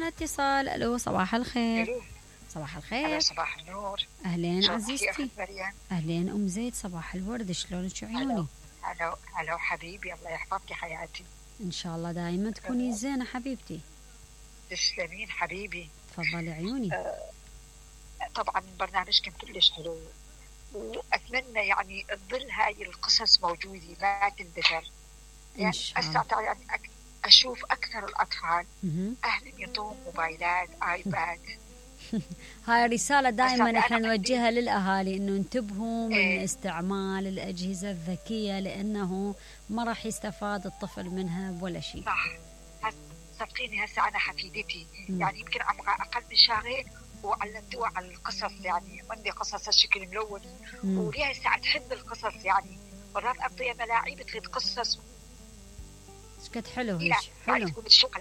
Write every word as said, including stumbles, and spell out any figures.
معنا اتصال. ألو صباح الخير. ألو. صباح الخير. ألو صباح النور. أهلين عزيزتي. مريم. أهلين أم زيد، صباح الورد، شلونك عيوني؟ ألو ألو ألو حبيبي، الله يحفظك حياتي. إن شاء الله دائما تكوني زينة حبيبتي. تسلمين حبيبي. تفضلي عيوني. آه طبعا برنامجكم كلش حلو، وأتمنى يعني تظل هاي القصص موجودة ما تندثر. إن شاء الله. أستطيع يعني أشوف أكثر الأطفال مهم. أهلهم يعطوهم موبايلات آيباد. هاي رسالة دائما أنا احنا عندي- نوجهها للأهالي، انه انتبهوا من إيه. استعمال الأجهزة الذكية، لأنه ما راح يستفاد الطفل منها ولا شيء. صح. هس- صدقيني هسه أنا حفيدتي مم. يعني يمكن عمرها أقل من شهرين وعلمتوها على القصص، يعني عندي قصص هالشكل ملون، مم. وليها ساعة تحب القصص، يعني مرات أعطيها ملاعيب تريد قصص ايش قد حلو لا هيك يعني حلو. تقول الشغل